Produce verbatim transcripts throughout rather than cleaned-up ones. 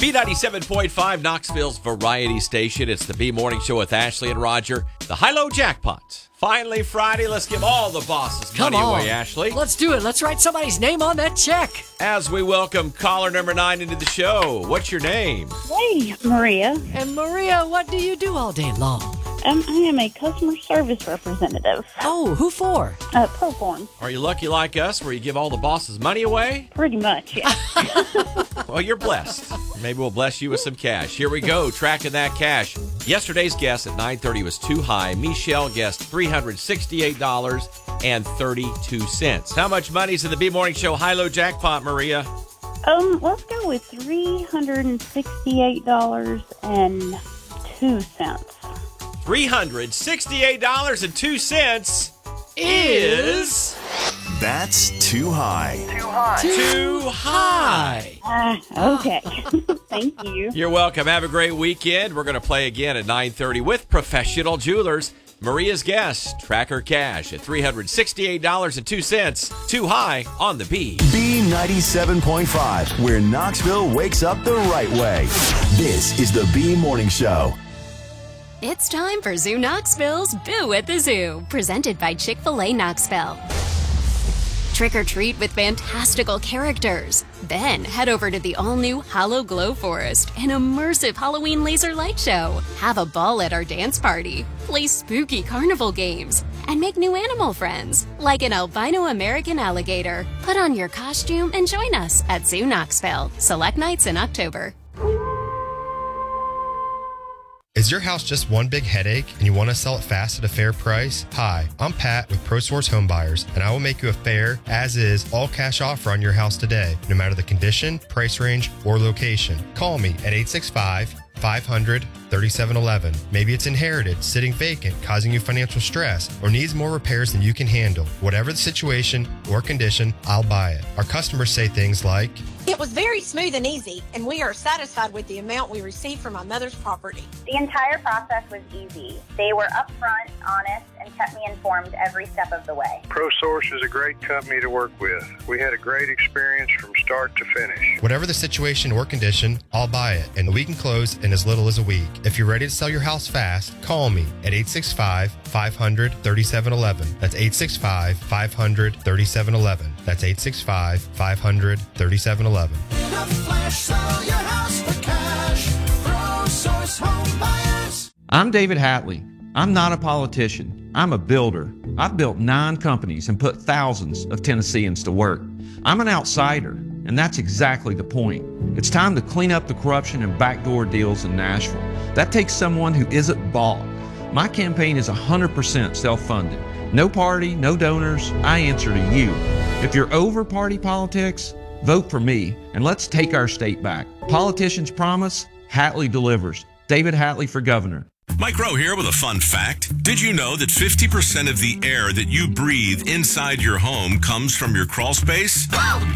B ninety-seven point five, Knoxville's variety station. It's the B Morning Show with Ashley and Roger. The high-low jackpot. Finally Friday. Let's give all the bosses Come money on. away, Ashley. Let's do it. Let's write somebody's name on that check. As we welcome caller number nine into the show. What's your name? Hey, Maria. And Maria, what do you do all day long? Um, I am a customer service representative. Oh, who for? Uh, Proform. Are you lucky like us where you give all the bosses money away? Pretty much, yeah. Well, you're blessed. Maybe we'll bless you with some cash. Here we go, tracking that cash. Yesterday's guess at nine thirty was too high. Michelle guessed three hundred sixty-eight dollars and thirty-two cents. How much money's in the B Morning Show high-low jackpot, Maria? Um, let's go with three hundred sixty-eight dollars and two cents. three hundred sixty-eight dollars and two cents is... That's too high. Too high. Too high. Uh, okay. Thank you. You're welcome. Have a great weekend. We're going to play again at nine thirty with Professional Jewelers. Maria's guess, tracker cash at three hundred sixty-eight dollars and two cents. Too high on the B. B ninety-seven point five, where Knoxville wakes up the right way. This is the B Morning Show. It's time for Zoo Knoxville's Boo at the Zoo, presented by Chick-fil-A Knoxville. Trick or treat with fantastical characters. Then head over to the all-new Hollow Glow Forest, an immersive Halloween laser light show. Have a ball at our dance party. Play spooky carnival games. And make new animal friends, like an albino American alligator. Put on your costume and join us at Zoo Knoxville. Select nights in October. Is your house just one big headache and you want to sell it fast at a fair price? Hi, I'm Pat with ProSource Home Buyers, and I will make you a fair, as-is, all-cash offer on your house today, no matter the condition, price range, or location. Call me at eight six five, five hundred, thirty-seven eleven. Maybe it's inherited, sitting vacant, causing you financial stress, or needs more repairs than you can handle. Whatever the situation or condition, I'll buy it. Our customers say things like, "It was very smooth and easy, and we are satisfied with the amount we received from my mother's property." The entire process was easy. They were upfront, honest, and kept me informed every step of the way. ProSource is a great company to work with. We had a great experience from start to finish. Whatever the situation or condition, I'll buy it, and we can close in as little as a week. If you're ready to sell your house fast, call me at eight six five, five hundred, thirty-seven eleven. That's eight six five, five hundred, thirty-seven eleven. That's eight six five, five hundred, thirty-seven eleven. In a flash, sell your house for cash. ProSource Home Buyers. I'm David Hatley. I'm not a politician. I'm a builder. I've built nine companies and put thousands of Tennesseans to work. I'm an outsider, and that's exactly the point. It's time to clean up the corruption and backdoor deals in Nashville. That takes someone who isn't bought. My campaign is one hundred percent self-funded. No party, no donors. I answer to you. If you're over party politics, vote for me, and let's take our state back. Politicians promise, Hatley delivers. David Hatley for governor. Mike Rowe here with a fun fact. Did you know that fifty percent of the air that you breathe inside your home comes from your crawl space?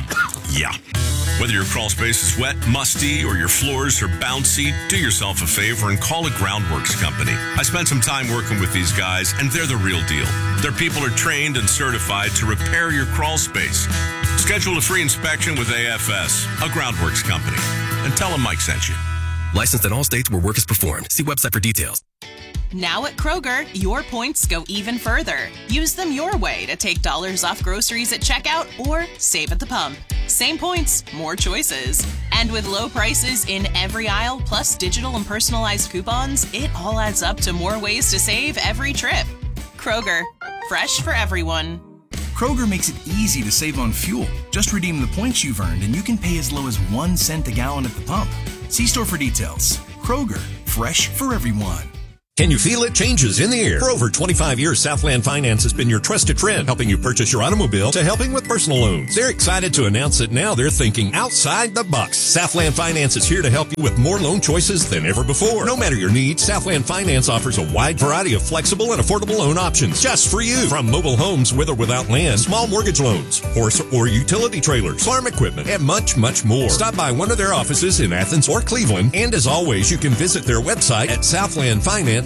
Yeah. Whether your crawl space is wet, musty, or your floors are bouncy, do yourself a favor and call a Groundworks company. I spent some time working with these guys, and they're the real deal. Their people are trained and certified to repair your crawl space. Schedule a free inspection with A F S, a Groundworks company, and tell them Mike sent you. Licensed in all states where work is performed. See website for details. Now at Kroger, your points go even further. Use them your way to take dollars off groceries at checkout or save at the pump. Same points, more choices. And with low prices in every aisle, plus digital and personalized coupons, it all adds up to more ways to save every trip. Kroger, fresh for everyone. Kroger makes it easy to save on fuel. Just redeem the points you've earned and you can pay as low as one cent a gallon at the pump. See store for details. Kroger, fresh for everyone. Can you feel it? Changes in the air. For over twenty-five years, Southland Finance has been your trusted friend, helping you purchase your automobile to helping with personal loans. They're excited to announce that now they're thinking outside the box. Southland Finance is here to help you with more loan choices than ever before. No matter your needs, Southland Finance offers a wide variety of flexible and affordable loan options just for you. From mobile homes with or without land, small mortgage loans, horse or utility trailers, farm equipment, and much, much more. Stop by one of their offices in Athens or Cleveland, and as always, you can visit their website at southland finance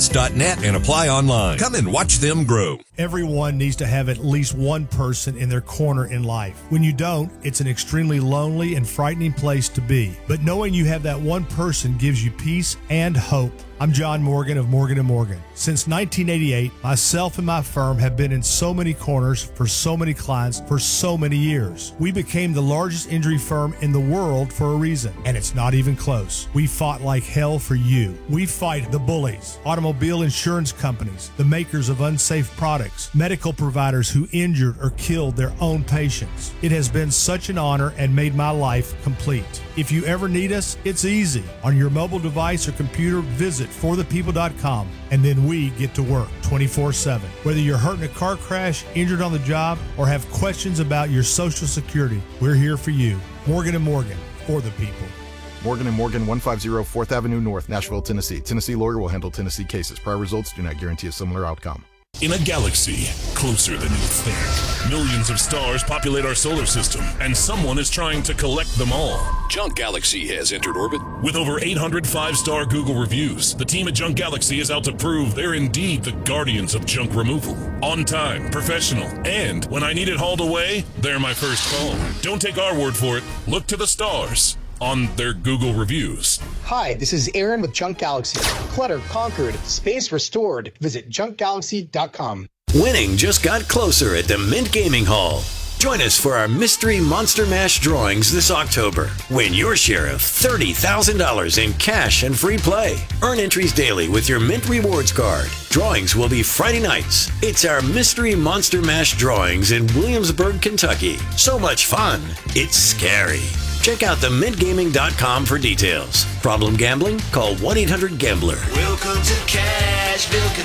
Pets dot net and apply online. Come and watch them grow. Everyone needs to have at least one person in their corner in life. When you don't, it's an extremely lonely and frightening place to be. But knowing you have that one person gives you peace and hope. I'm John Morgan of Morgan and Morgan. Since nineteen eighty-eight, myself and my firm have been in so many corners for so many clients for so many years. We became the largest injury firm in the world for a reason, and it's not even close. We fought like hell for you. We fight the bullies, automobile insurance companies, the makers of unsafe products, medical providers who injured or killed their own patients. It has been such an honor and made my life complete. If you ever need us, it's easy. On your mobile device or computer, visit for the people dot com, and then we get to work twenty-four seven. Whether you're hurt in a car crash, injured on the job, or have questions about your Social Security, we're here for you. Morgan and Morgan, for the people. Morgan and Morgan, one fifty fourth Avenue North, Nashville, Tennessee. Tennessee lawyer will handle Tennessee cases. Prior results do not guarantee a similar outcome. In a galaxy closer than you think, millions of stars populate our solar system, and someone is trying to collect them all. Junk Galaxy has entered orbit. With over eight hundred five-star Google reviews, the team at Junk Galaxy is out to prove they're indeed the guardians of junk removal. On time, professional, and when I need it hauled away, they're my first call. Don't take our word for it. Look to the stars on their Google reviews. Hi, this is Aaron with Junk Galaxy. Clutter conquered, space restored. Visit junk galaxy dot com. Winning just got closer at the Mint Gaming Hall. Join us for our Mystery Monster Mash drawings this October. Win your share of thirty thousand dollars in cash and free play. Earn entries daily with your Mint Rewards card. Drawings will be Friday nights. It's our Mystery Monster Mash drawings in Williamsburg, Kentucky. So much fun, it's scary. Check out the mint gaming dot com for details. Problem gambling? Call one eight hundred gambler. Welcome to Cashville,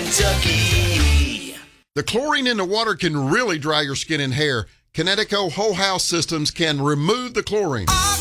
Kentucky. The chlorine in the water can really dry your skin and hair. Kinetico Whole House Systems can remove the chlorine. I